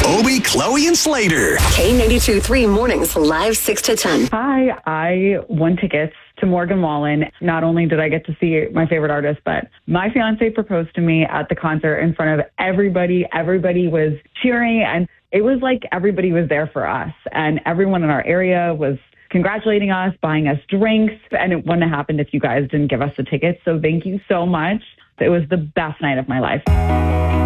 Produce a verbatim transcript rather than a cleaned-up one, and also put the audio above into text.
Obie, Chloe, and Slater. K ninety-two three mornings live six to ten. Hi, I won tickets to Morgan Wallen. Not only did I get to see my favorite artist, but my fiance proposed to me at the concert in front of everybody. Everybody was cheering, and it was like everybody was there for us. And everyone in our area was congratulating us, buying us drinks, and it wouldn't have happened if you guys didn't give us the tickets. So thank you so much. It was the best night of my life.